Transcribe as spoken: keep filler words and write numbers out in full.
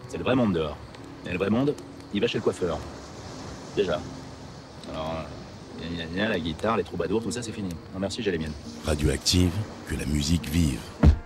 C'est le vrai monde dehors. Et le vrai monde, il va chez le coiffeur. Déjà. Alors, gna, gna, gna, la guitare, les troubadours, tout ça, c'est fini. Non merci, j'ai les miennes. Radioactive, que la musique vive.